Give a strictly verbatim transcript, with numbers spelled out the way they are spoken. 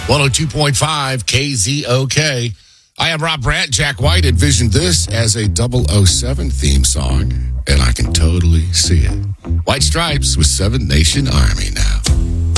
one oh two point five K Z O K. I am Rob Brandt. Jack White envisioned this as a double oh seven theme song, and I can totally see it. White Stripes with Seven Nation Army now.